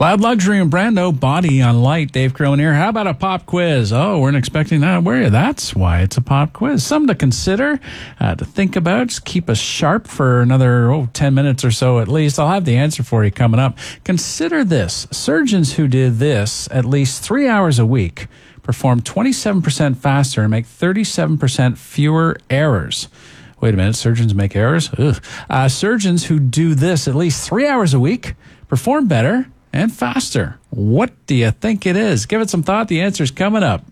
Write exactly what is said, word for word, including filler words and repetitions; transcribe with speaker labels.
Speaker 1: Loud Luxury and Brando, Body on Light. Dave Cronin here. How about a pop quiz? Oh, weren't expecting that, were you? That's why it's a pop quiz. Something to consider, uh, to think about. Just keep us sharp for another, oh, ten minutes or so at least. I'll have the answer for you coming up. Consider this. Surgeons who did this at least three hours a week perform twenty-seven percent faster and make thirty-seven percent fewer errors. Wait a minute, surgeons make errors? Ugh. Uh, surgeons who do this at least three hours a week perform better and faster. What do you think it is? Give it some thought. The answer's coming up.